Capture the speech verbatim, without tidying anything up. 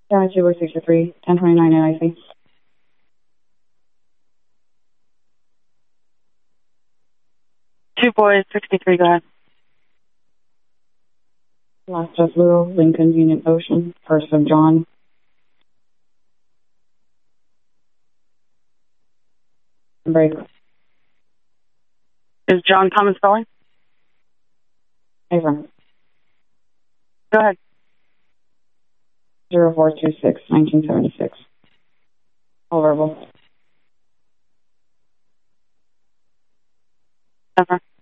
County two boy sixty-three, ten twenty-nine N I C. Two boys, sixty-three, go ahead. Last of Lou, Lincoln, Union Ocean, first of John. Break. Is John common spelling? Affirm. Go ahead. zero four two six, nineteen seventy-six. All verbal. Affirm.